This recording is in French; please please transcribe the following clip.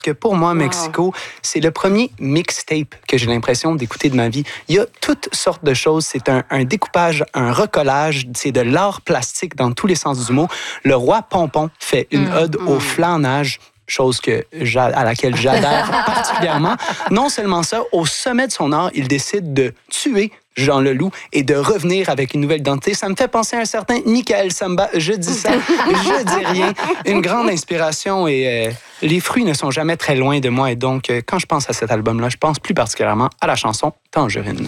que pour moi, Mexico, c'est le premier mixtape que j'ai l'impression d'écouter de ma vie. Il y a toutes sortes de choses. C'est un découpage, un recollage. C'est de l'art plastique dans tous les sens du mot. Le Roi Pompon fait une ode au flanage, chose à laquelle j'adhère particulièrement. Non seulement ça, au sommet de son art, il décide de tuer Jean Leloup et de revenir avec une nouvelle identité. Ça me fait penser à un certain Michael Samba. Je dis ça, je dis rien. Une grande inspiration et les fruits ne sont jamais très loin de moi. Et donc, quand je pense à cet album-là, je pense plus particulièrement à la chanson Tangerine.